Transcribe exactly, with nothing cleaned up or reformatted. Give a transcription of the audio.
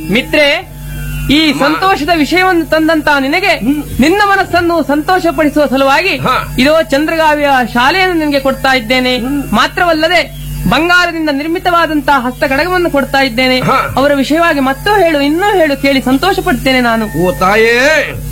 ಮಿತ್ರೆ, ಈ ಸಂತೋಷದ ವಿಷಯವನ್ನು ತಂದಂತ ನಿನಗೆ ನಿನ್ನ ಮನಸ್ಸನ್ನು ಸಂತೋಷಪಡಿಸುವ ಸಲುವಾಗಿ ಹಾ. ಇದೋ ಚಂದ್ರಗಾವಿಯ ಶಾಲೆಯನ್ನು ನಿನಗೆ ಕೊಡ್ತಾ ಇದ್ದೇನೆ. ಮಾತ್ರವಲ್ಲದೆ ಬಂಗಾರದಿಂದ ನಿರ್ಮಿತವಾದಂತಹ ಹಸ್ತ ಕಡಗವನ್ನು ಕೊಡ್ತಾ ಇದ್ದೇನೆ. ಹಾ. ಅವರ ವಿಷಯವಾಗಿ ಮತ್ತೂ ಹೇಳು, ಇನ್ನೂ ಹೇಳು, ಕೇಳಿ ಸಂತೋಷ ಪಡ್ತೇನೆ ನಾನು. ಓ ತಾಯೇ,